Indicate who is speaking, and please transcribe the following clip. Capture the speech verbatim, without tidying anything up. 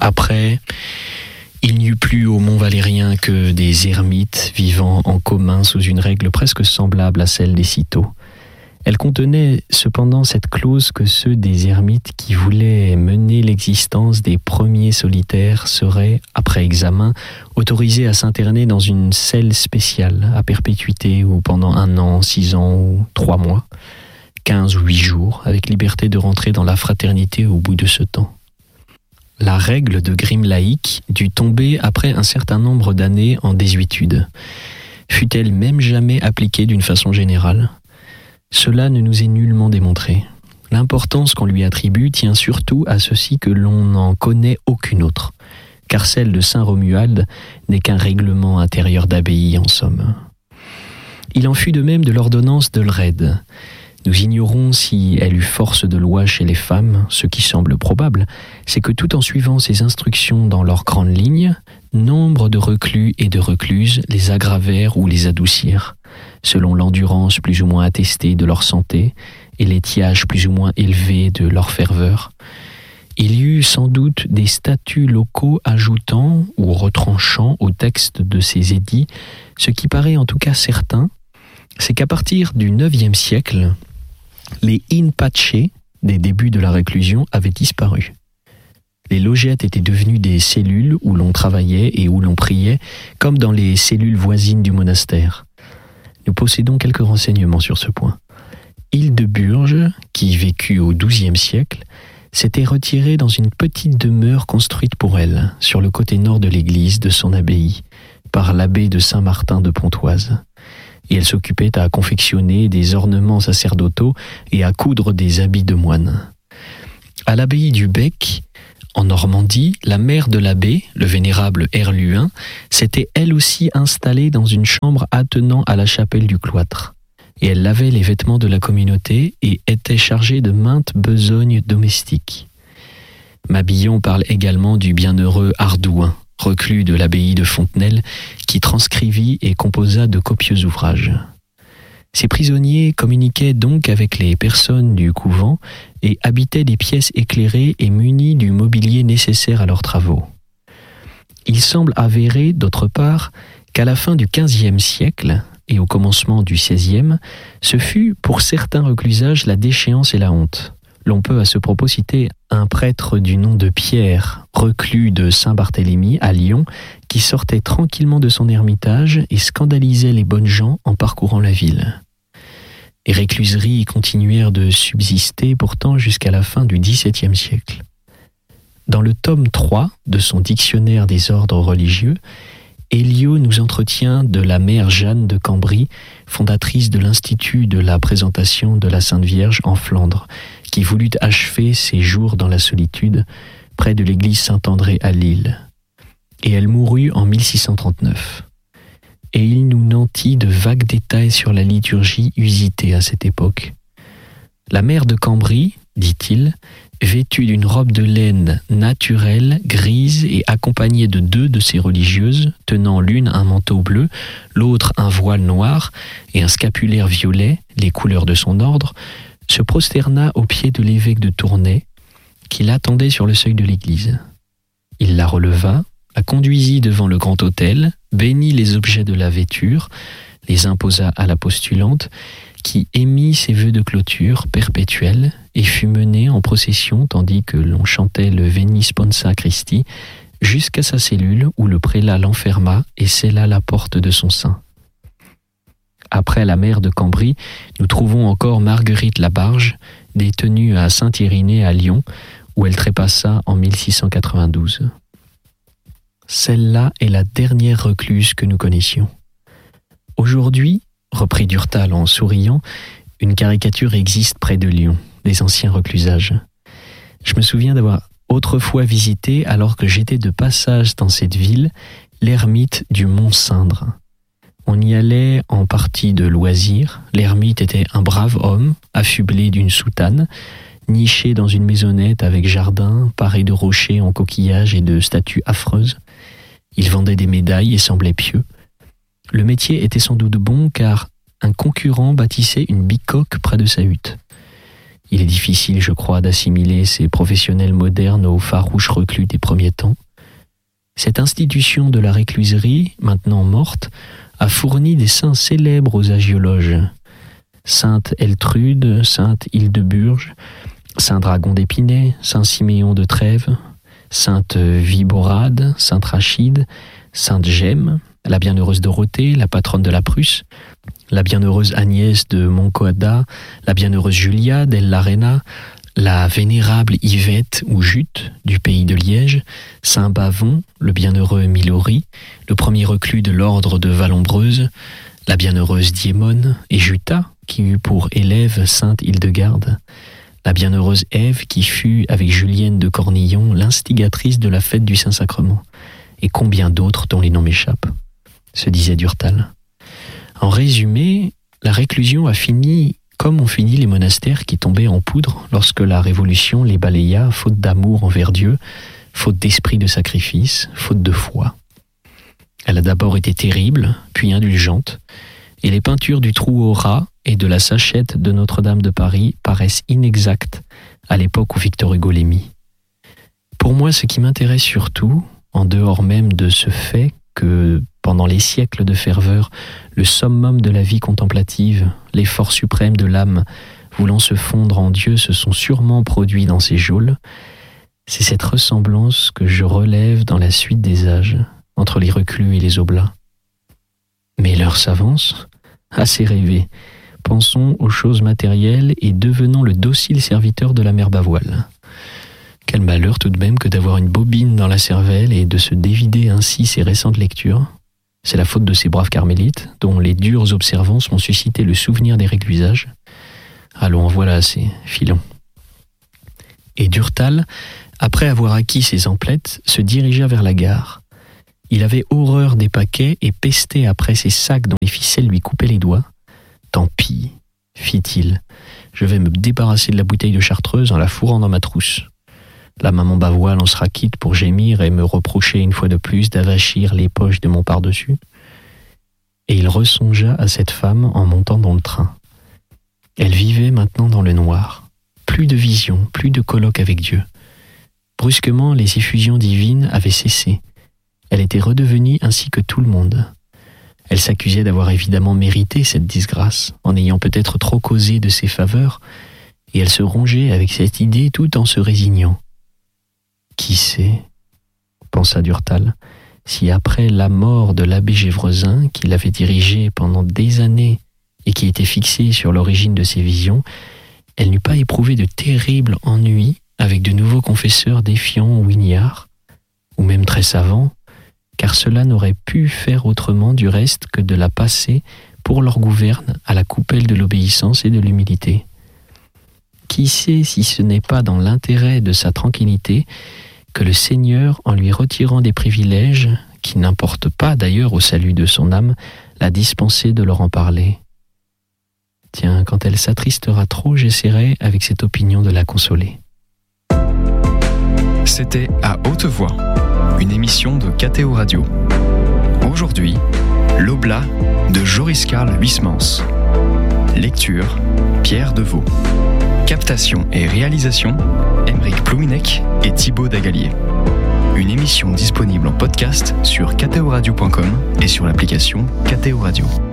Speaker 1: Après, il n'y eut plus au Mont Valérien que des ermites vivant en commun sous une règle presque semblable à celle des cîteaux. Elle contenait cependant cette clause que ceux des ermites qui voulaient mener l'existence des premiers solitaires seraient, après examen, autorisés à s'interner dans une celle spéciale, à perpétuité ou pendant un an, six ans ou trois mois, quinze ou huit jours, avec liberté de rentrer dans la fraternité au bout de ce temps. La règle de Grimm laïque dut tomber après un certain nombre d'années en désuétude. Fut-elle même jamais appliquée d'une façon générale ? Cela ne nous est nullement démontré. L'importance qu'on lui attribue tient surtout à ceci que l'on n'en connaît aucune autre, car celle de saint Romuald n'est qu'un règlement intérieur d'abbaye en somme. Il en fut de même de l'ordonnance d'Olred. Nous ignorons si elle eut force de loi chez les femmes. Ce qui semble probable, c'est que tout en suivant ces instructions dans leurs grandes lignes, nombre de reclus et de recluses les aggravèrent ou les adoucirent, selon l'endurance plus ou moins attestée de leur santé et l'étiage plus ou moins élevé de leur ferveur. Il y eut sans doute des statuts locaux ajoutant ou retranchant au texte de ces édits. Ce qui paraît en tout cas certain, c'est qu'à partir du neuvième siècle, les in pace des débuts de la réclusion avaient disparu. Les logettes étaient devenues des cellules où l'on travaillait et où l'on priait, comme dans les cellules voisines du monastère. Nous possédons quelques renseignements sur ce point. Hildeburge, qui vécut au douzième siècle, s'était retirée dans une petite demeure construite pour elle, sur le côté nord de l'église de son abbaye, par l'abbé de Saint-Martin de Pontoise. Et elle s'occupait à confectionner des ornements sacerdotaux et à coudre des habits de moine. À l'abbaye du Bec, en Normandie, la mère de l'abbé, le vénérable Herluin, s'était elle aussi installée dans une chambre attenant à la chapelle du cloître. Et elle lavait les vêtements de la communauté et était chargée de maintes besognes domestiques. Mabillon parle également du bienheureux Ardouin, reclus de l'abbaye de Fontenelle, qui transcrivit et composa de copieux ouvrages. Ces prisonniers communiquaient donc avec les personnes du couvent et habitaient des pièces éclairées et munies du mobilier nécessaire à leurs travaux. Il semble avéré, d'autre part, qu'à la fin du quinzième siècle et au commencement du seizième, ce fut pour certains reclusages la déchéance et la honte. L'on peut à ce propos citer un prêtre du nom de Pierre, reclus de Saint-Barthélemy à Lyon, qui sortait tranquillement de son ermitage et scandalisait les bonnes gens en parcourant la ville. Les récluseries continuèrent de subsister pourtant jusqu'à la fin du dix-septième siècle. Dans le tome trois de son dictionnaire des ordres religieux, Héliot nous entretient de la mère Jeanne de Cambry, fondatrice de l'Institut de la Présentation de la Sainte Vierge en Flandre, qui voulut achever ses jours dans la solitude, près de l'église Saint-André à Lille. Et elle mourut en mille six cent trente-neuf. Et il nous nantit de vagues détails sur la liturgie usitée à cette époque. La mère de Cambry, dit-il, vêtue d'une robe de laine naturelle, grise et accompagnée de deux de ses religieuses, tenant l'une un manteau bleu, l'autre un voile noir et un scapulaire violet, les couleurs de son ordre, se prosterna aux pieds de l'évêque de Tournai, qui l'attendait sur le seuil de l'église. Il la releva, la conduisit devant le grand autel, bénit les objets de la vêture, les imposa à la postulante, qui émit ses vœux de clôture perpétuelle et fut menée en procession tandis que l'on chantait le Veni Sponsa Christi jusqu'à sa cellule où le prélat l'enferma et scella la porte de son sein. Après la mère de Cambry, nous trouvons encore Marguerite Labarge, détenue à Saint-Irénée à Lyon, où elle trépassa en mille six cent quatre-vingt-douze. Celle-là est la dernière recluse que nous connaissions. Aujourd'hui, reprit Durtal en souriant, une caricature existe près de Lyon, des anciens reclusages. Je me souviens d'avoir autrefois visité, alors que j'étais de passage dans cette ville, l'ermite du Mont-Cindre. On y allait en partie de loisir. L'ermite était un brave homme, affublé d'une soutane, niché dans une maisonnette avec jardin, paré de rochers en coquillages et de statues affreuses. Il vendait des médailles et semblait pieux. Le métier était sans doute bon car un concurrent bâtissait une bicoque près de sa hutte. Il est difficile, je crois, d'assimiler ces professionnels modernes aux farouches reclus des premiers temps. Cette institution de la récluserie, maintenant morte, a fourni des saints célèbres aux agiologes. Sainte Eltrude, Sainte Hildeburge, Saint Dragon d'Épinay, Saint Siméon de Trèves, Sainte Viborade, Sainte Rachide, Sainte Gemme, la bienheureuse Dorothée, la patronne de la Prusse, la bienheureuse Agnès de Moncoada, la bienheureuse Julia d'El-Larena, la vénérable Yvette ou Jute du pays de Liège, Saint Bavon, le bienheureux Milori, le premier reclus de l'ordre de Vallombreuse, la bienheureuse Diémone et Juta, qui eut pour élève Sainte Hildegarde, la bienheureuse Ève qui fut, avec Julienne de Cornillon, l'instigatrice de la fête du Saint-Sacrement, et combien d'autres dont les noms m'échappent, se disait Durtal. En résumé, la réclusion a fini comme ont fini les monastères qui tombaient en poudre lorsque la Révolution les balaya, faute d'amour envers Dieu, faute d'esprit de sacrifice, faute de foi. Elle a d'abord été terrible, puis indulgente, et les peintures du trou aux rats et de la sachette de Notre-Dame de Paris paraissent inexactes à l'époque où Victor Hugo les mit. Pour moi, ce qui m'intéresse surtout, en dehors même de ce fait que, pendant les siècles de ferveur, le summum de la vie contemplative, l'effort suprême de l'âme voulant se fondre en Dieu se sont sûrement produits dans ces geôles, c'est cette ressemblance que je relève dans la suite des âges, entre les reclus et les oblats. Mais l'heure s'avance, assez rêvé. Pensons aux choses matérielles et devenons le docile serviteur de la mère Bavoile. Quel malheur tout de même que d'avoir une bobine dans la cervelle et de se dévider ainsi ses récentes lectures. C'est la faute de ces braves carmélites, dont les dures observances m'ont suscité le souvenir des réclusages. Allons, en voilà assez, filons. Et Durtal, après avoir acquis ses emplettes, se dirigea vers la gare. Il avait horreur des paquets et pestait après ces sacs dont les ficelles lui coupaient les doigts. « Tant pis, fit-il, je vais me débarrasser de la bouteille de chartreuse en la fourrant dans ma trousse. La maman Bavoile en sera quitte pour gémir et me reprocher une fois de plus d'avachir les poches de mon par-dessus. » Et il ressongea à cette femme en montant dans le train. Elle vivait maintenant dans le noir. Plus de vision, plus de colloque avec Dieu. Brusquement, les effusions divines avaient cessé. Elle était redevenue ainsi que tout le monde. Elle s'accusait d'avoir évidemment mérité cette disgrâce, en ayant peut-être trop causé de ses faveurs, et elle se rongeait avec cette idée tout en se résignant. Qui sait, pensa Durtal, si après la mort de l'abbé Gévresin, qui l'avait dirigé pendant des années et qui était fixé sur l'origine de ses visions, elle n'eût pas éprouvé de terribles ennuis avec de nouveaux confesseurs défiants ou ignares, ou même très savants, car cela n'aurait pu faire autrement du reste que de la passer pour leur gouverne à la coupelle de l'obéissance et de l'humilité. Qui sait si ce n'est pas dans l'intérêt de sa tranquillité que le Seigneur, en lui retirant des privilèges, qui n'importent pas d'ailleurs au salut de son âme, l'a dispensé de leur en parler. Tiens, quand elle s'attristera trop, j'essaierai avec cette opinion de la consoler.
Speaker 2: C'était À Haute Voix, une émission de K T O Radio. Aujourd'hui, l'Oblat de Joris-Karl Huysmans. Lecture, Pierre Deveau. Captation et réalisation, Aymeric Plouminec et Thibaut Dagalier. Une émission disponible en podcast sur k t o radio point com et sur l'application K T O Radio.